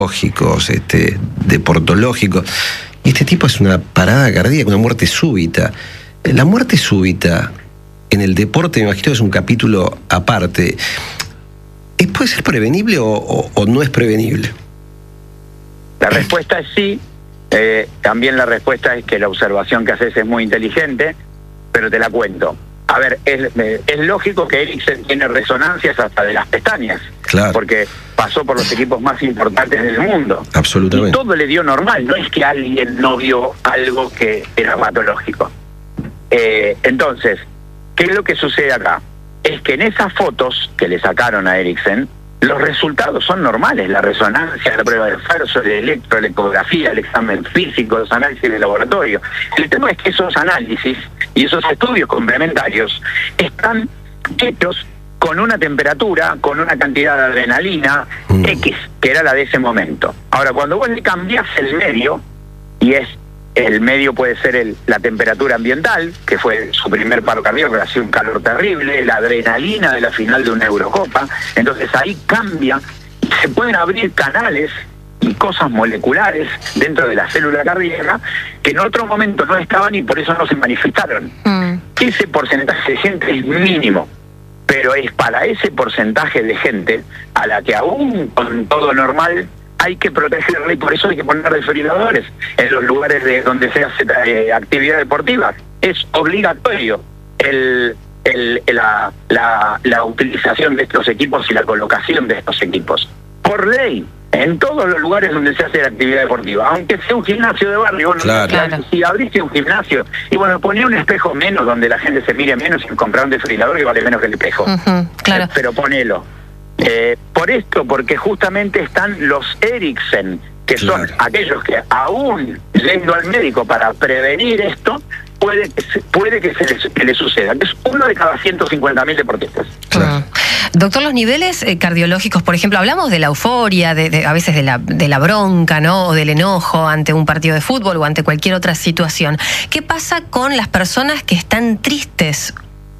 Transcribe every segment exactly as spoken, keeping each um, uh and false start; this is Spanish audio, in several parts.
lógicos, este, deportológicos. Y este tipo es una parada cardíaca, una muerte súbita. La muerte súbita en el deporte, me imagino que es un capítulo aparte. ¿Puede ser prevenible o, o, o no es prevenible? La respuesta es sí. Eh, también la respuesta es que la observación que haces es muy inteligente, pero te la cuento. A ver, es, es lógico que Eriksen tiene resonancias hasta de las pestañas, claro, porque pasó por los equipos más importantes del mundo. Absolutamente. Y todo le dio normal, no es que alguien no vio algo que era patológico. Eh, entonces, ¿qué es lo que sucede acá? Es que en esas fotos que le sacaron a Eriksen, los resultados son normales, la resonancia, la prueba de esfuerzo, el electro, la ecografía, el examen físico, los análisis de laboratorio. El tema es que esos análisis y esos estudios complementarios están hechos con una temperatura, con una cantidad de adrenalina mm. X, que era la de ese momento. Ahora, cuando vos le cambiás el medio, y es el medio puede ser el, la temperatura ambiental, que fue su primer paro cardíaco, que hacía un calor terrible, la adrenalina de la final de una Eurocopa, entonces ahí cambia, y se pueden abrir canales y cosas moleculares dentro de la célula cardíaca que en otro momento no estaban y por eso no se manifestaron. Mm. Ese porcentaje de gente es mínimo, pero es para ese porcentaje de gente a la que aún con todo normal hay que protegerla y por eso hay que poner desfibriladores en los lugares de donde se hace eh, actividad deportiva. Es obligatorio el, el, la, la, la utilización de estos equipos y la colocación de estos equipos. Por ley, en todos los lugares donde se hace la actividad deportiva, aunque sea un gimnasio de barrio, bueno, claro, claro. Si abriste un gimnasio, y bueno, ponía un espejo menos donde la gente se mire menos y comprar un desfibrilador que vale menos que el espejo. Uh-huh, claro. Eh, pero ponelo. Eh, por esto, porque justamente están los Eriksen, que son claro. aquellos que aún yendo al médico para prevenir esto, puede que se, puede que se les, que les suceda. Es uno de cada ciento cincuenta mil deportistas. Claro. Doctor, los niveles eh, cardiológicos, por ejemplo, hablamos de la euforia, de, de, a veces de la, de la bronca, ¿no? O del enojo ante un partido de fútbol o ante cualquier otra situación. ¿Qué pasa con las personas que están tristes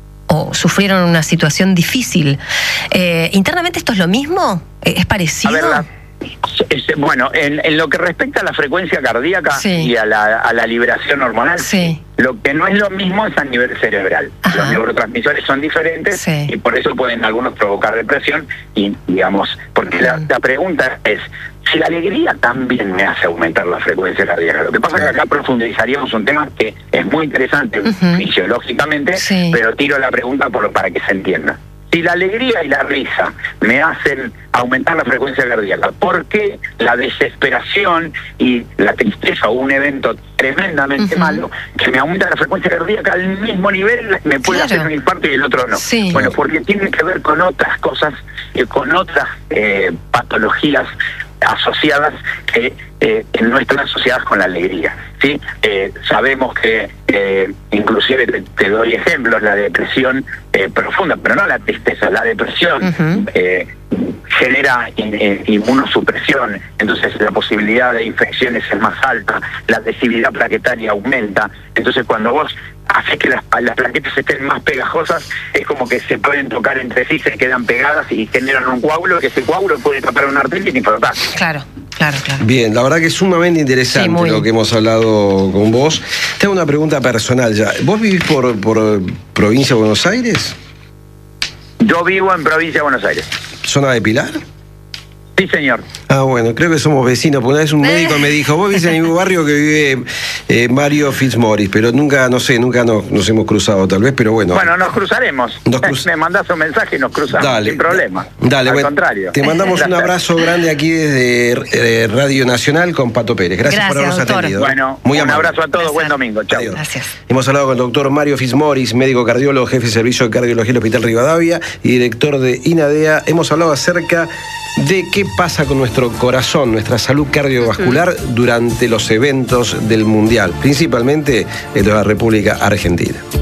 o sufrieron una situación difícil? Eh, ¿Internamente esto es lo mismo? ¿Es parecido? A ver, la, es, bueno, en, en lo que respecta a la frecuencia cardíaca sí. y a la, a la liberación hormonal, sí. lo que no es lo mismo es a nivel cerebral. Ajá. Los neurotransmisores son diferentes sí. y por eso pueden algunos provocar depresión y, digamos, porque mm. la, la pregunta es, si la alegría también me hace aumentar la frecuencia cardíaca. Lo que pasa es que acá profundizaríamos un tema que es muy interesante uh-huh. fisiológicamente, sí. pero tiro la pregunta por, para que se entienda. Si la alegría y la risa me hacen aumentar la frecuencia cardíaca, ¿por qué la desesperación y la tristeza o un evento tremendamente uh-huh. malo que me aumenta la frecuencia cardíaca al mismo nivel me puede claro. hacer un infarto y el otro no? Sí. Bueno, porque tiene que ver con otras cosas, eh, con otras eh, patologías asociadas que eh, no están asociadas con la alegría, ¿sí? Eh, sabemos que, eh, inclusive te, te doy ejemplos, la depresión eh, profunda, pero no la tristeza, la depresión uh-huh. eh, genera in, in, inmunosupresión, entonces la posibilidad de infecciones es más alta, la adhesividad plaquetaria aumenta, entonces cuando vos hace que las, las plaquetas estén más pegajosas, es como que se pueden tocar entre sí, se quedan pegadas y generan un coágulo, que ese coágulo puede tapar una arteria y infartar. Claro, claro, claro. Bien, la verdad que es sumamente interesante sí, muy... lo que hemos hablado con vos. Te hago una pregunta personal ya. ¿Vos vivís por, por provincia de Buenos Aires? Yo vivo en provincia de Buenos Aires. ¿Zona de Pilar? Sí, señor. Ah, bueno, creo que somos vecinos, porque una vez un médico me dijo, vos vivís en el mismo barrio que vive eh, Mario Fitzmaurice, pero nunca, no sé, nunca nos, nos hemos cruzado tal vez, pero bueno. Bueno, nos cruzaremos. Nos cruz... Me mandás un mensaje y nos cruzamos, dale, sin problema. Dale, Al bueno, contrario. Te mandamos un abrazo grande aquí desde eh, Radio Nacional con Pato Pérez. Gracias, Gracias por habernos doctor. atendido. Bueno, Muy un amable. abrazo a todos, Gracias. Buen domingo. Chao. Gracias. Hemos hablado con el doctor Mario Fitzmaurice, médico cardiólogo, jefe de servicio de cardiología del Hospital Rivadavia y director de INADEA. Hemos hablado acerca de qué pasa con nuestro corazón, nuestra salud cardiovascular uh-huh. durante los eventos del Mundial, principalmente en la República Argentina.